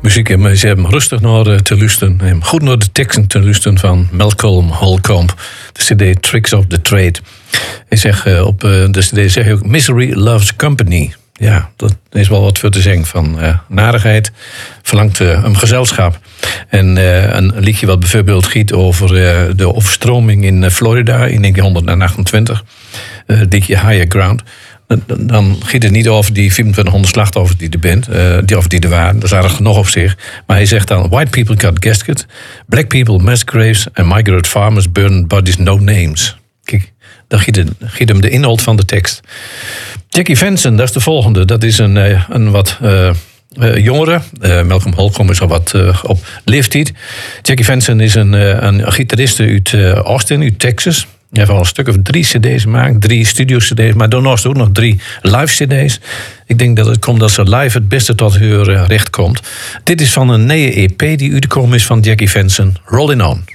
Muziek en ze hebben rustig naar te luisteren. Goed naar de teksten te luisteren van Malcolm Holcomb. De cd Tricks of the Trade. Hij zegt op de cd zeg je ook Misery Loves Company. Ja, dat is wel wat voor te zeggen van narigheid. Verlangt een gezelschap. En een liedje wat bijvoorbeeld giet over de overstroming in Florida in 1928. Het liedje Higher Ground. Dan gaat het niet over die 2500 slachtoffers die er bent, die er waren. Dat is aardig genoeg op zich. Maar hij zegt dan: white people got gaskets, black people mass graves and migrant farmers burn bodies no names. Kijk, dan giet hem de inhoud van de tekst. Jackie Venson, dat is de volgende. Dat is een wat jongere. Malcolm Holcomb is al wat op leeftijd. Jackie Venson is een gitariste uit Austin, uit Texas. Hij heeft al een stuk of 3 cd's gemaakt, 3 studio-cd's, maar daarnaast ook nog 3 live-cd's. Ik denk dat het komt dat ze live het beste tot hun recht komt. Dit is van een nieuwe EP die uitgekomen is van Jackie Venson, Rollin' On.